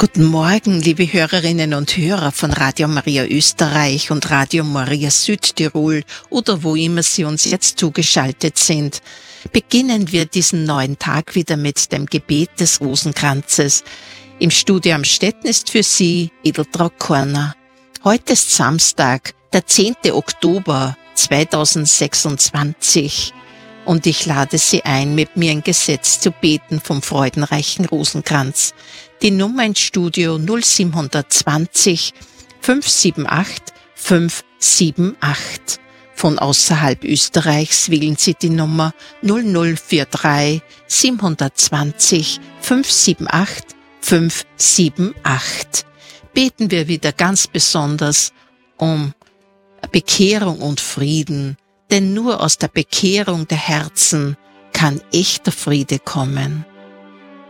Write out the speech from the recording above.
Guten Morgen, liebe Hörerinnen und Hörer von Radio Maria Österreich und Radio Maria Südtirol oder wo immer Sie uns jetzt zugeschaltet sind. Beginnen wir diesen neuen Tag wieder mit dem Gebet des Rosenkranzes. Im Studio am Stetten ist für Sie Edeltraud Korner. Heute ist Samstag, der 10. Oktober 2026 und ich lade Sie ein, mit mir ein Gesetz zu beten vom freudenreichen Rosenkranz. Die Nummer ins Studio 0720 578 578. Von außerhalb Österreichs wählen Sie die Nummer 0043 720 578 578. Beten wir wieder ganz besonders um Bekehrung und Frieden, denn nur aus der Bekehrung der Herzen kann echter Friede kommen.